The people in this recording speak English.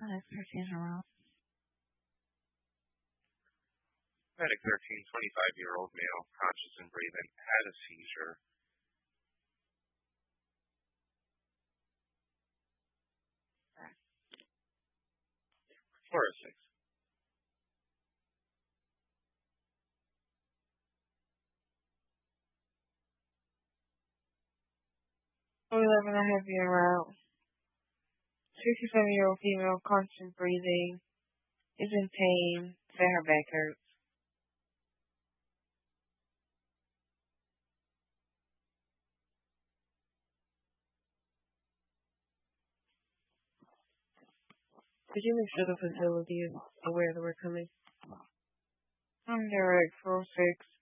Medic 13 around. Medic 13, 25-year-old male, conscious and breathing, had a seizure. Floor 6. 11 and a half year old. 67-year-old female, constant breathing, is in pain, said her back hurts. Could you make sure the facility is aware that we're coming? I'm direct 406.